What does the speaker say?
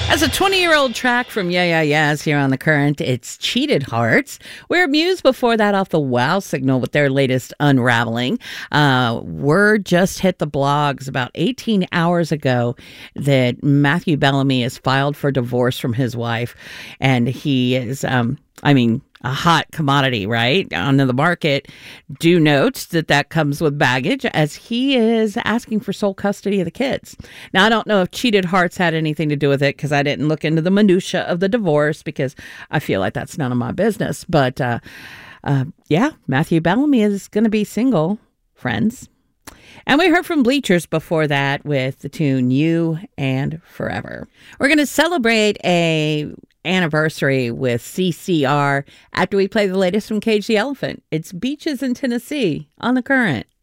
As a 20-year-old track from Yeah Yeah Yeahs here on The Current, it's Cheated Hearts. We're Muse before that off the Wow Signal with their latest Unraveling. Word just hit the blogs about 18 hours ago that Matthew Bellamy is filed for divorce from his wife. And he is, a hot commodity, right, onto the market. Do note that comes with baggage as he is asking for sole custody of the kids. Now, I don't know if Cheated Hearts had anything to do with it because I didn't look into the minutia of the divorce because I feel like that's none of my business. But Matthew Bellamy is going to be single, friends. And we heard from Bleachers before that with the tune You and Forever. We're going to celebrate a anniversary with CCR after we play the latest from Cage the Elephant. It's Beaches in Tennessee on The Current.